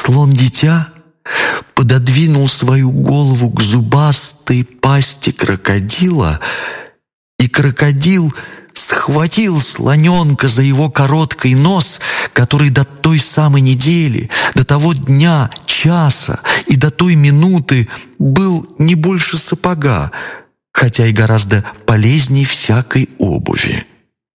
Слон-дитя пододвинул свою голову к зубастой пасти крокодила, и крокодил схватил слоненка за его короткий нос, который до той самой недели, до того дня, часа и до той минуты был не больше сапога, хотя и гораздо полезней всякой обуви.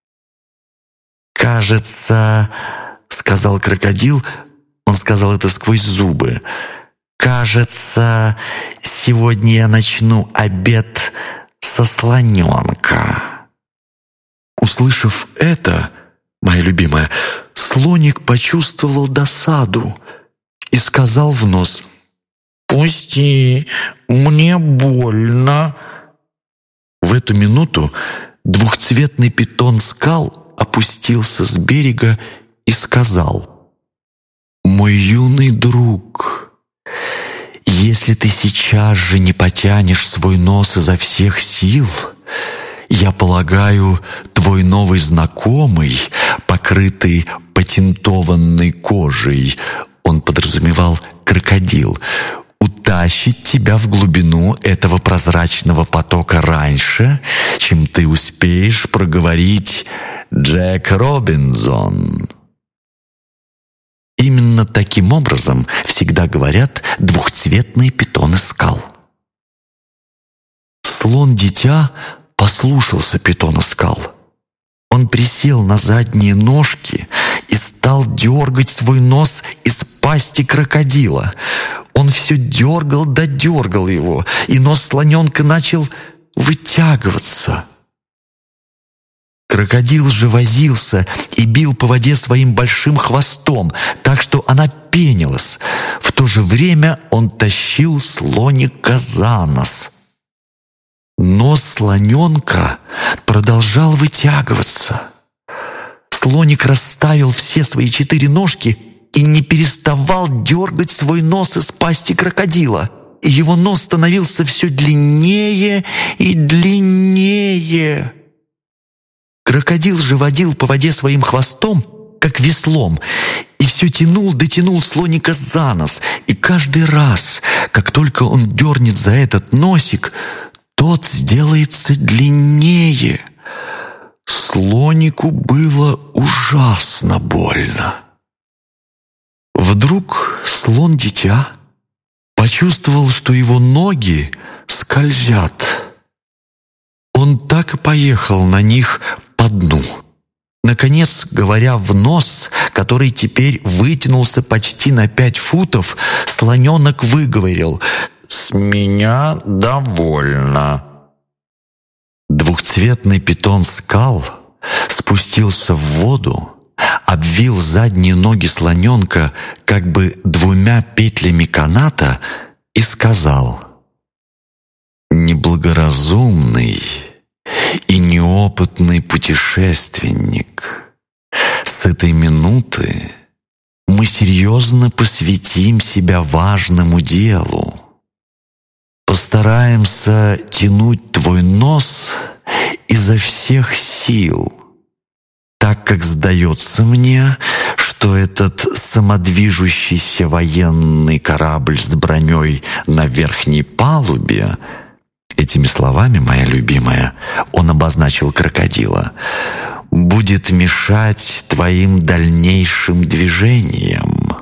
«Кажется, — сказал крокодил, — он сказал это сквозь зубы, — кажется, сегодня я начну обед со слоненка». Услышав это, моя любимая, слоник почувствовал досаду и сказал в нос: «Пусти, мне больно». В эту минуту двухцветный питон скал опустился с берега и сказал: «Мой юный друг, если ты сейчас же не потянешь свой нос изо всех сил, я полагаю, твой новый знакомый, покрытый патентованной кожей, он подразумевал крокодил, утащит тебя в глубину этого прозрачного потока раньше, чем ты успеешь проговорить «Джек Робинсон». Именно таким образом всегда говорят двухцветные питоны скал. Слон-дитя послушался питона скал. Он присел на задние ножки и стал дергать свой нос из пасти крокодила. Он все дергал да дергал его, и нос слоненка начал вытягиваться. Крокодил же возился и бил по воде своим большим хвостом, так что она пенилась. В то же время он тащил слоника за нос. Нос слоненка продолжал вытягиваться. Слоник расставил все свои 4 ножки и не переставал дергать свой нос из пасти крокодила. И его нос становился все длиннее и длиннее. Крокодил же водил по воде своим хвостом, как веслом, и все тянул да тянул слоника за нос. И каждый раз, как только он дернет за этот носик, тот сделается длиннее. Слонику было ужасно больно. Вдруг слон-дитя почувствовал, что его ноги скользят. Он так и поехал на них по дну. Наконец, говоря в нос, который теперь вытянулся почти на 5 футов, слоненок выговорил: «С меня довольно». Двухцветный питон скал спустился в воду, обвил задние ноги слоненка как бы 2 петлями каната и сказал: «Неблагоразумный и неопытный путешественник, с этой минуты мы серьезно посвятим себя важному делу. Постараемся тянуть твой нос изо всех сил, так как сдается мне, что этот самодвижущийся военный корабль с броней на верхней палубе». Этими словами, моя любимая, он обозначил крокодила, «будет мешать твоим дальнейшим движениям».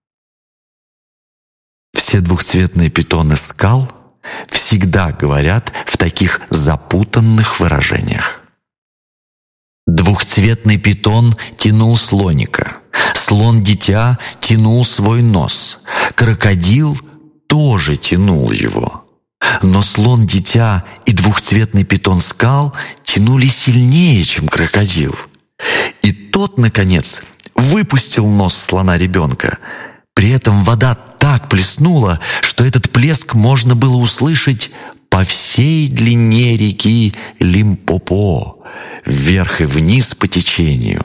Все двухцветные питоны скал всегда говорят в таких запутанных выражениях. Двухцветный питон тянул слоника, слон-дитя тянул свой нос, крокодил тоже тянул его. Но слон-дитя и двухцветный питон скал тянули сильнее, чем крокодил. И тот, наконец, выпустил нос слона-ребенка. При этом вода так плеснула, что этот плеск можно было услышать по всей длине реки Лимпопо, вверх и вниз по течению.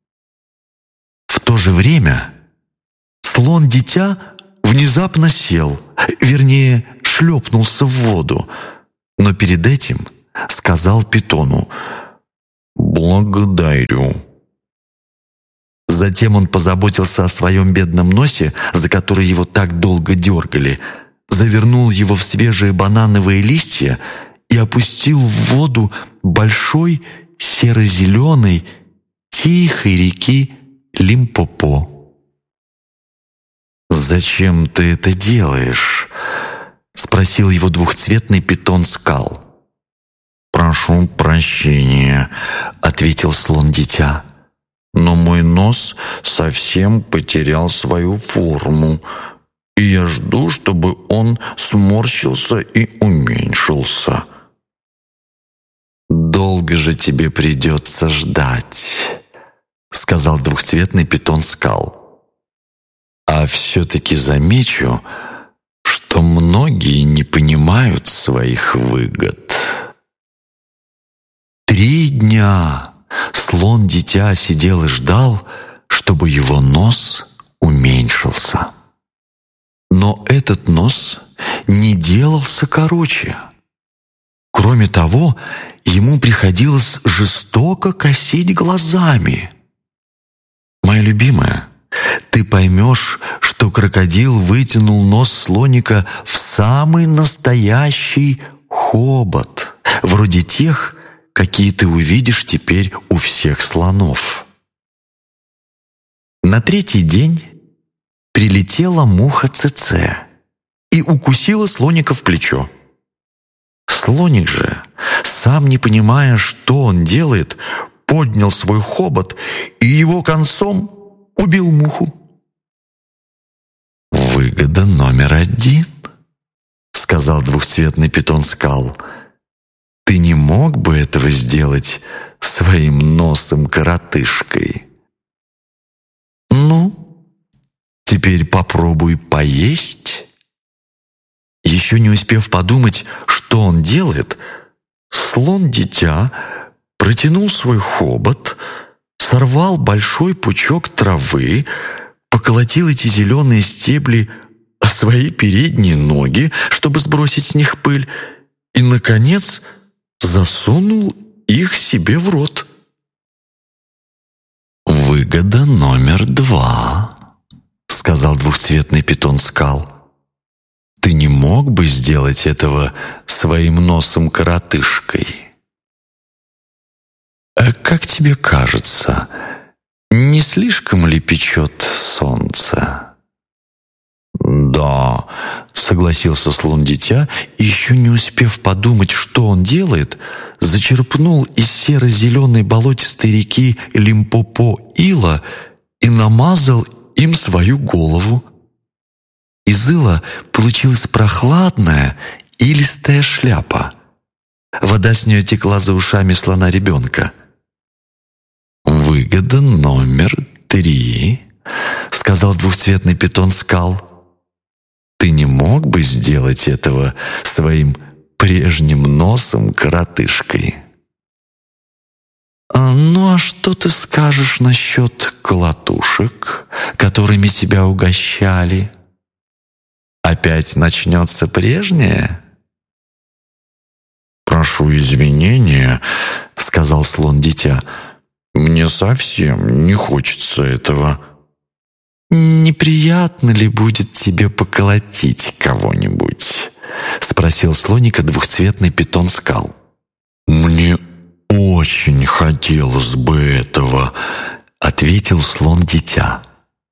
В то же время слон-дитя внезапно сел, вернее, шлепнулся в воду, но перед этим сказал питону: «Благодарю». Затем он позаботился о своем бедном носе, за который его так долго дергали, завернул его в свежие банановые листья и опустил в воду большой серо-зеленой тихой реки Лимпопо. «Зачем ты это делаешь?» — спросил его двухцветный питон Скал. «Прошу прощения», — ответил слон-дитя, «но мой нос совсем потерял свою форму, и я жду, чтобы он сморщился и уменьшился». «Долго же тебе придется ждать», — сказал двухцветный питон Скал. «А все-таки замечу, что многие не понимают своих выгод». 3 дня слон-дитя сидел и ждал, чтобы его нос уменьшился. Но этот нос не делался короче. Кроме того, ему приходилось жестоко косить глазами. «Моя любимая, ты поймешь, что крокодил вытянул нос слоника в самый настоящий хобот, вроде тех, какие ты увидишь теперь у всех слонов». На 3-й день прилетела муха Цэцэ и укусила слоника в плечо. Слоник же, сам не понимая, что он делает, поднял свой хобот и его концом убил муху. «Выгода номер 1», — сказал двухцветный питон Скал. «Ты не мог бы этого сделать своим носом-коротышкой? Ну, теперь попробуй поесть». Еще не успев подумать, что он делает, слон-дитя протянул свой хобот, сорвал большой пучок травы, поколотил эти зеленые стебли о свои передние ноги, чтобы сбросить с них пыль, и, наконец, засунул их себе в рот. «Выгода номер 2», — сказал двухцветный питон Скал. «Ты не мог бы сделать этого своим носом-коротышкой? Как тебе кажется, не слишком ли печет солнце?» «Да», — согласился слон-дитя, и, еще не успев подумать, что он делает, зачерпнул из серо-зеленой болотистой реки Лимпопо ила и намазал им свою голову. Из ила получилась прохладная илистая шляпа. Вода с нее текла за ушами слона-ребенка. «Выгода номер 3», — сказал двухцветный питон Скал. «Ты не мог бы сделать этого своим прежним носом-коротышкой?» «Ну а что ты скажешь насчет колотушек, которыми тебя угощали? Опять начнется прежнее?» «Прошу извинения», — сказал слон-дитя, — «мне совсем не хочется этого». «Неприятно ли будет тебе поколотить кого-нибудь?» — спросил слоника двухцветный питон Скал. «Мне очень хотелось бы этого», — ответил слон-дитя.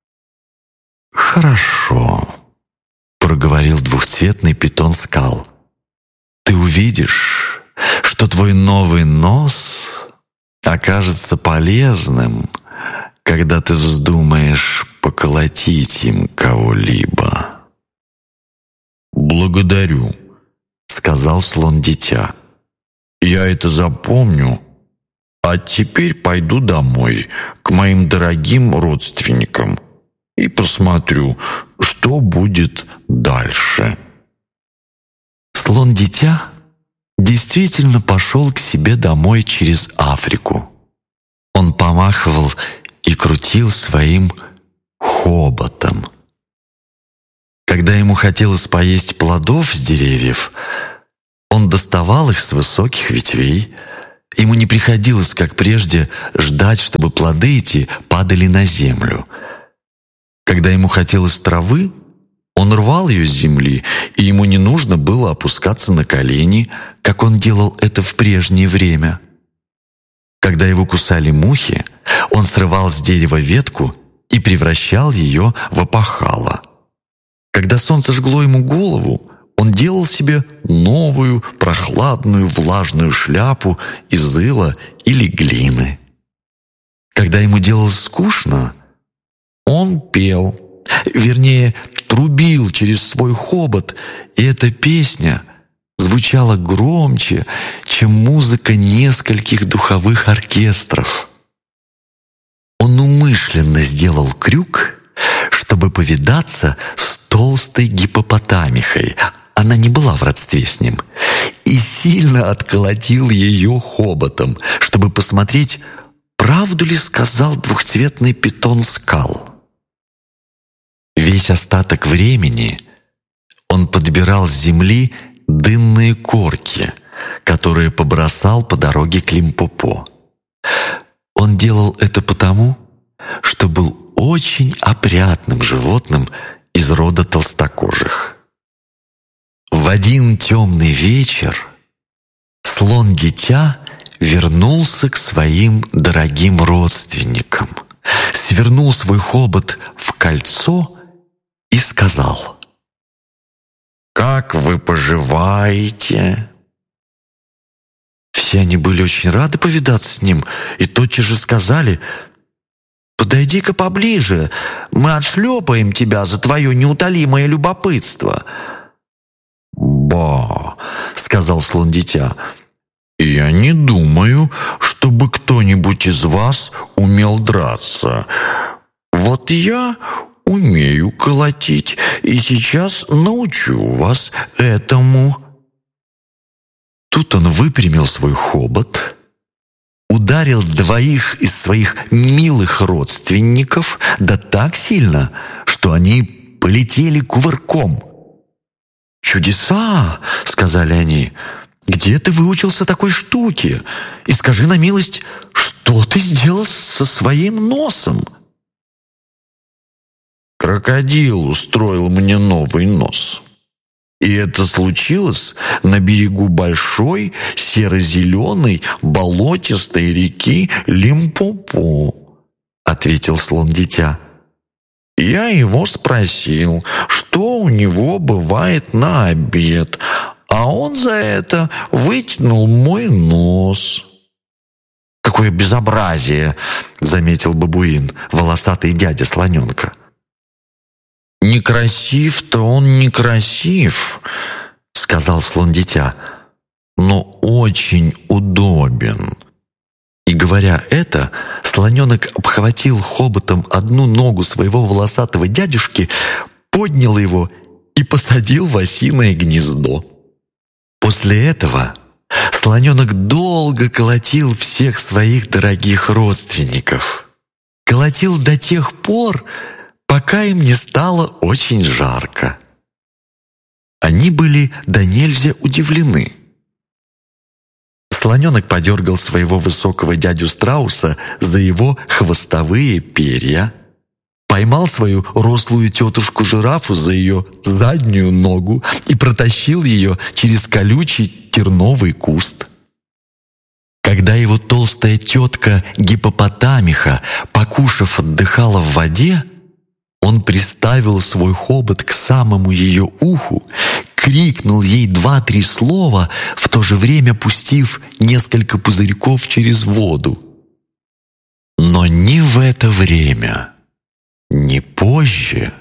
«Хорошо», — проговорил двухцветный питон Скал. «Ты увидишь, что твой новый нос окажется полезным, когда ты вздумаешь поколотить им кого-либо». «Благодарю», — сказал слон-дитя. «Я это запомню, а теперь пойду домой к моим дорогим родственникам и посмотрю, что будет дальше». Слон-дитя действительно пошел к себе домой через Африку. Он помахивал и крутил своим хоботом. Когда ему хотелось поесть плодов с деревьев, он доставал их с высоких ветвей, Ему не приходилось, как прежде, ждать, чтобы плоды эти падали на землю. Когда ему хотелось травы, он рвал ее с земли, и ему не нужно было опускаться на колени, как он делал это в прежнее время. Когда его кусали мухи, он срывал с дерева ветку и превращал ее в опахало. Когда солнце жгло ему голову, он делал себе новую, прохладную, влажную шляпу из ила или глины. Когда ему делалось скучно, он пел, вернее, трубил через свой хобот, и эта песня звучала громче, чем музыка нескольких духовых оркестров. Он умышленно сделал крюк, чтобы повидаться с толстой гиппопотамихой, она не была в родстве с ним, и сильно отколотил ее хоботом, чтобы посмотреть, правду ли сказал двухцветный питон скал. Весь остаток времени он подбирал с земли дынные корки, которые побросал по дороге к Лимпопо. Он делал это потому, что был очень опрятным животным из рода толстокожих. В один темный вечер слон-дитя вернулся к своим дорогим родственникам, свернул свой хобот в кольцо и сказал: «Как вы поживаете?» Все они были очень рады повидаться с ним и тотчас же сказали: «Подойди-ка поближе, мы отшлепаем тебя за твое неутолимое любопытство». «Ба», — сказал слон-дитя, — «я не думаю, чтобы кто-нибудь из вас умел драться. Вот я умею колотить, и сейчас научу вас этому». Тут он выпрямил свой хобот, ударил двоих из своих милых родственников, да так сильно, что они полетели кувырком. «Чудеса!» — сказали они. «Где ты выучился такой штуке? И скажи на милость, что ты сделал со своим носом?» «Крокодил устроил мне новый нос. И это случилось на берегу большой серо-зеленой болотистой реки Лимпопо», — ответил слон-дитя. «Я его спросил, что у него бывает на обед, а он за это вытянул мой нос». «Какое безобразие!» — заметил бабуин, волосатый дядя слоненка. «Некрасив-то он некрасив», — сказал слон-дитя, — «но очень удобен». И говоря это, слоненок обхватил хоботом одну ногу своего волосатого дядюшки, поднял его и посадил в осиное гнездо. После этого слоненок долго колотил всех своих дорогих родственников. Колотил до тех пор, пока им не стало очень жарко. Они были донельзя удивлены. Слоненок подергал своего высокого дядю Страуса за его хвостовые перья, поймал свою рослую тетушку-жирафу за ее заднюю ногу и протащил ее через колючий терновый куст. Когда его толстая тетка гиппопотамиха, покушав, отдыхала в воде, он приставил свой хобот к самому ее уху, крикнул ей 2-3 слова, в то же время пустив несколько пузырьков через воду. Но ни в это время, ни позже,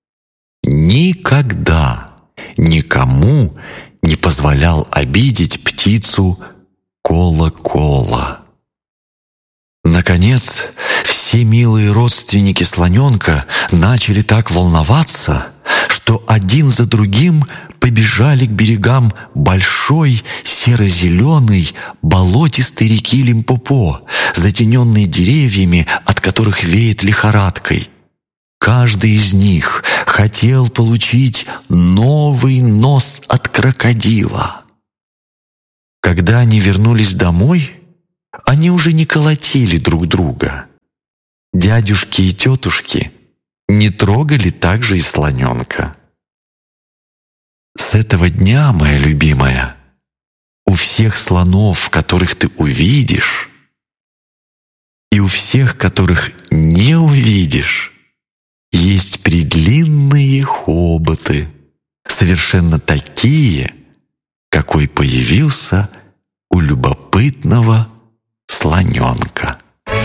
никогда никому не позволял обидеть птицу Кола-Кола. Наконец, все милые родственники слоненка начали так волноваться, что один за другим побежали к берегам большой серо-зеленой болотистой реки Лимпопо, затененной деревьями, от которых веет лихорадкой. Каждый из них хотел получить новый нос от крокодила. Когда они вернулись домой, Они уже не колотили друг друга. Дядюшки и тетушки не трогали также и слоненка. С этого дня, моя любимая, у всех слонов, которых ты увидишь, и у всех, которых не увидишь, есть предлинные хоботы, совершенно такие, какой появился у любопытного слоненка.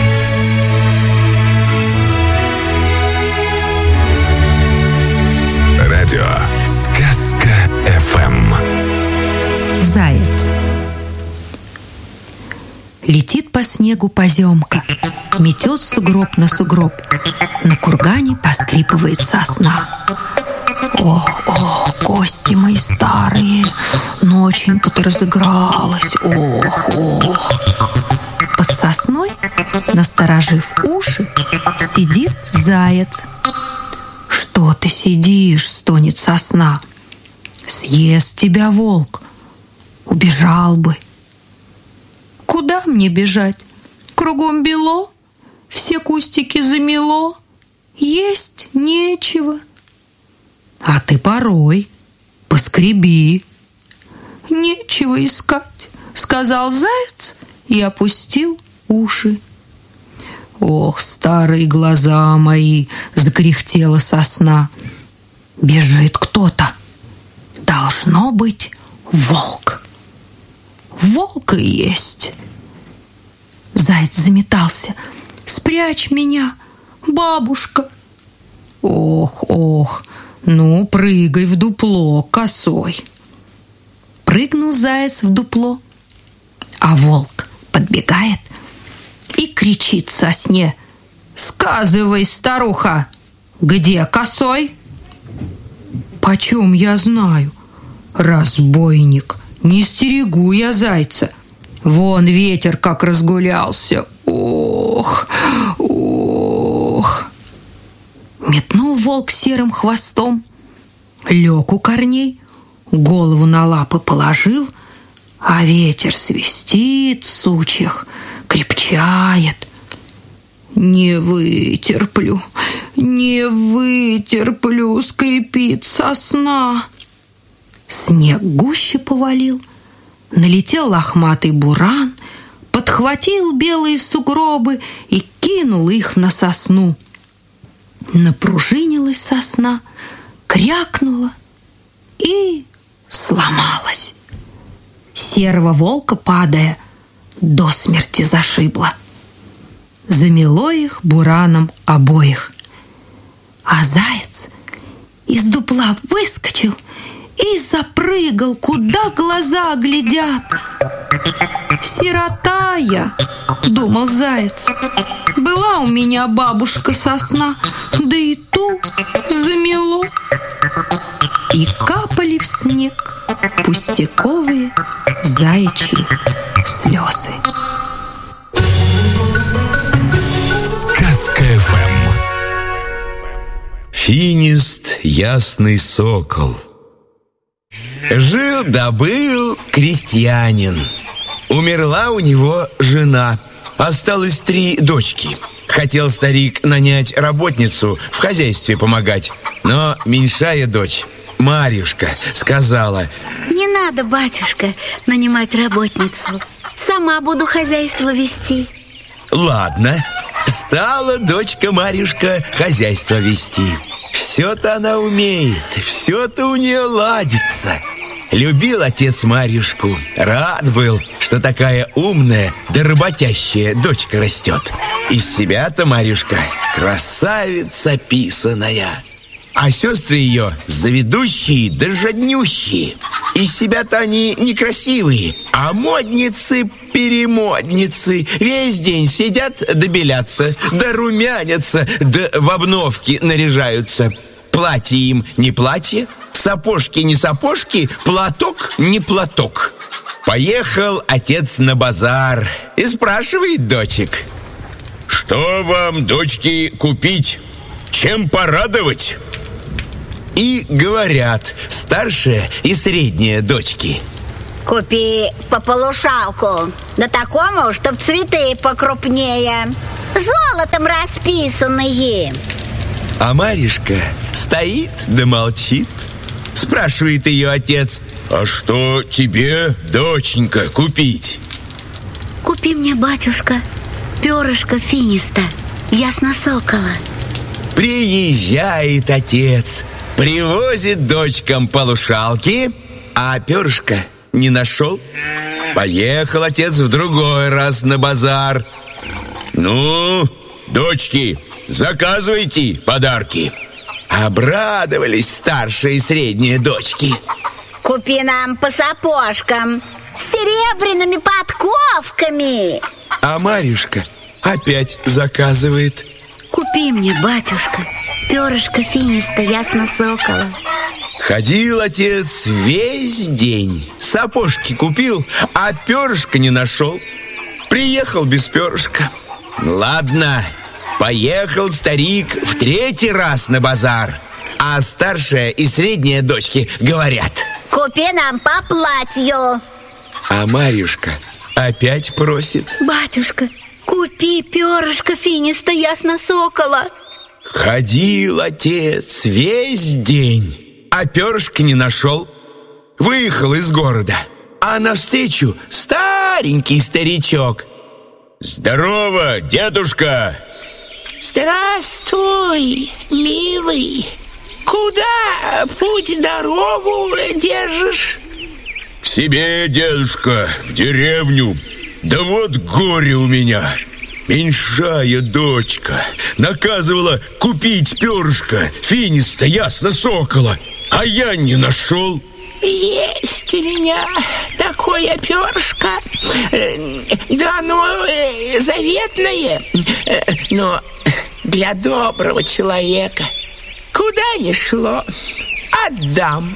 Радио «Сказка ФМ». Заяц. Летит по снегу поземка, метет сугроб на сугроб, на кургане поскрипывает сосна. Ох, ох, кости мои старые, ноченька-то разыгралась, ох, ох. Под сосной, насторожив уши, сидит заяц. «Что ты сидишь?» — стонет сосна. «Съест тебя волк, убежал бы». «Куда мне бежать? Кругом бело, все кустики замело, есть нечего». «А ты порой поскреби». «Нечего искать», — сказал заяц и опустил уши. «Ох, старые глаза мои!» — закряхтела сосна. «Бежит кто-то. Должно быть волк. Волк и есть». Заяц заметался. «Спрячь меня, бабушка». «Ох, ох, ну, прыгай в дупло, косой». Прыгнул заяц в дупло, а волк подбегает и кричит сосне: «Сказывай, старуха, где косой?» «Почем я знаю, разбойник, не стерегу я зайца. Вон ветер как разгулялся, ох, ох». Метнул волк серым хвостом, лег у корней, голову на лапы положил, а ветер свистит в сучьях, крепчает. «Не вытерплю, не вытерплю», — скрипит сосна. Снег гуще повалил, налетел лохматый буран, подхватил белые сугробы и кинул их на сосну. Напружинилась сосна, крякнула и сломалась. Серого волка, падая, до смерти зашибло. Замело их бураном обоих. А заяц из дупла выскочил и запрыгал, куда глаза глядят. «Сирота я», — думал заяц, — «была у меня бабушка-сосна, да и ту замело». И капали в снег пустяковые заячьи слезы. «Сказка ФМ». Финист ясный сокол. Жил-добыл крестьянин. Умерла у него жена. Осталось 3 дочки. Хотел старик нанять работницу в хозяйстве помогать. Но меньшая дочь, Марьюшка, сказала: «Не надо, батюшка, нанимать работницу. Сама буду хозяйство вести». Ладно. Стала дочка Марьюшка хозяйство вести. Все-то она умеет, все-то у нее ладится. Любил отец Марьюшку, рад был, что такая умная да работящая дочка растет. Из себя-то Марьюшка красавица писаная. А сестры ее заведущие да жаднющие. Из себя-то они некрасивые, а модницы-перемодницы. Весь день сидят да белятся, да румянятся, да в обновки наряжаются. Платье им не платье, сапожки не сапожки, платок не платок. Поехал отец на базар и спрашивает дочек: «Что вам, дочки, купить? Чем порадовать?» И говорят старшая и средняя дочки: Купи по полушалку, да такому, чтоб цветы покрупнее, золотом расписанные. А Марьюшка стоит да молчит. Спрашивает ее отец: «А что тебе, доченька, купить?» Купи мне, батюшка, перышко финиста, ясно-сокола. Приезжает отец, привозит дочкам полушалки, а перышка не нашел. Поехал отец в другой раз на базар. «Ну, дочки, заказывайте подарки». Обрадовались старшие и средние дочки. Купи нам по сапожкам с серебряными подковками. А Марьюшка опять заказывает. Купи мне, батюшка, перышко финиста, ясно-сокола. Ходил отец весь день, сапожки купил, а перышка не нашел. Приехал без перышка. Ладно, поехал старик в третий раз на базар, а старшая и средняя дочки говорят: купи нам по платью. А Марьюшка опять просит: батюшка, купи перышко финиста, ясно-сокола. Ходил отец весь день, а перышка не нашел. Выехал из города, а навстречу старенький старичок. «Здорово, дедушка!» Здравствуй, милый. Куда путь-дорогу держишь? «К себе, дедушка, в деревню. Да вот горе у меня. Меньшая дочка наказывала купить перышко финиста, ясно-сокола, а я не нашел». Есть у меня такое перышко. Да оно заветное, но для доброго человека. Куда ни шло, отдам.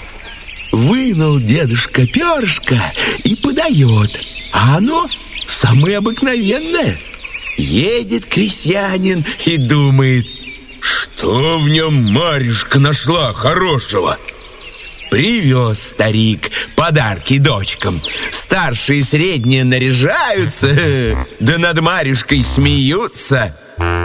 Вынул дедушка перышко и подает, а оно самое обыкновенное. Едет крестьянин и думает: что в нем Марьюшка нашла хорошего? Привез старик подарки дочкам. Старшие и средние наряжаются, да над Марьюшкой смеются.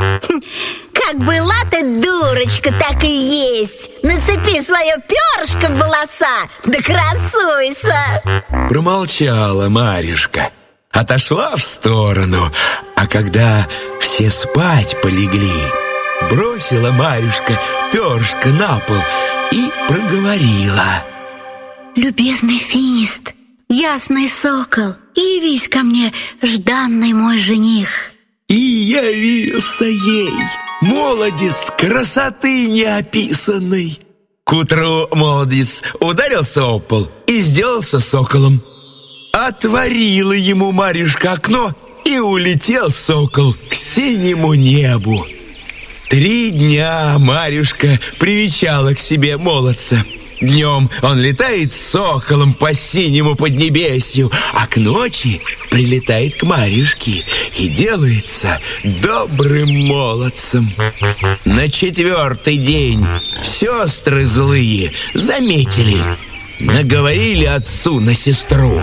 Как была ты дурочка, так и есть. Нацепи свое перышко в волоса, да красуйся. Промолчала Марьюшка, отошла в сторону, а когда все спать полегли, бросила Марьюшка перышко на пол и проговорила: любезный финист, ясный сокол, явись ко мне, жданный мой жених. И явился ей молодец красоты неописанной. К утру молодец ударился об пол и сделался соколом. Отворила ему Марьюшка окно, и улетел сокол к синему небу. 3 дня Марьюшка привечала к себе молодца. Днем он летает с соколом по синему поднебесью, а к ночи прилетает к Марьюшке и делается добрым молодцем. На 4-й день сестры злые заметили, наговорили отцу на сестру: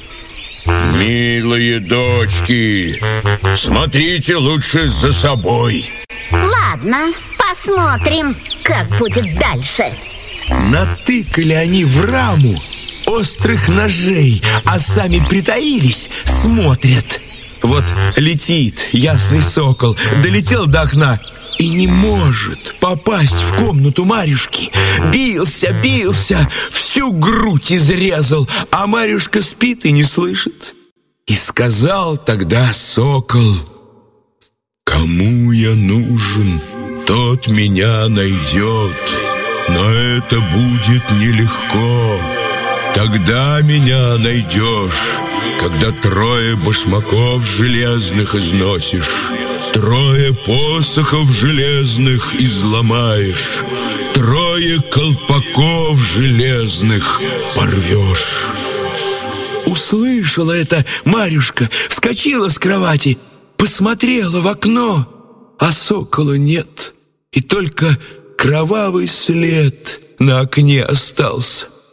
«Милые дочки, смотрите лучше за собой». Ладно, посмотрим, как будет дальше. Натыкали они в раму острых ножей, а сами притаились, смотрят. Вот летит ясный сокол, долетел до окна и не может попасть в комнату Марьюшки. Бился, всю грудь изрезал, а Марьюшка спит и не слышит. И сказал тогда сокол: «Кому я нужен, тот меня найдет. Но это будет нелегко. Тогда меня найдешь, когда 3 башмаков железных износишь, 3 посохов железных изломаешь, 3 колпаков железных порвешь». Услышала это Марьюшка, вскочила с кровати, посмотрела в окно, а сокола нет, и только кровавый след на окне остался.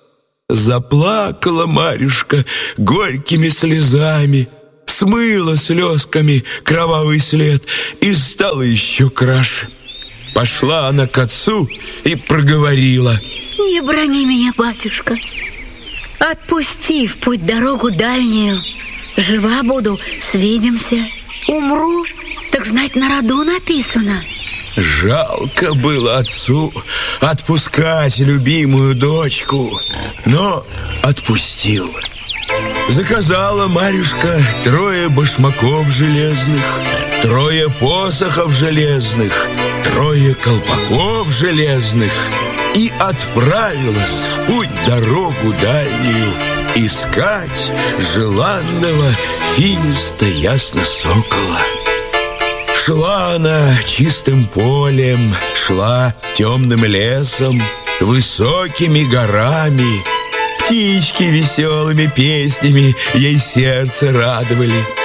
Заплакала Марьюшка горькими слезами, смыла слезками кровавый след и стала еще краше. Пошла она к отцу и проговорила: «Не брони меня, батюшка. Отпусти в путь дорогу дальнюю. Жива буду, свидимся. Умру, так знать, на роду написано». Жалко было отцу отпускать любимую дочку, но отпустил. Заказала Марьюшка 3 башмаков железных, 3 посохов железных, 3 колпаков железных и отправилась в путь дорогу дальнюю искать желанного финиста ясно-сокола. Шла она чистым полем, шла темным лесом, высокими горами. Птички веселыми песнями ей сердце радовали.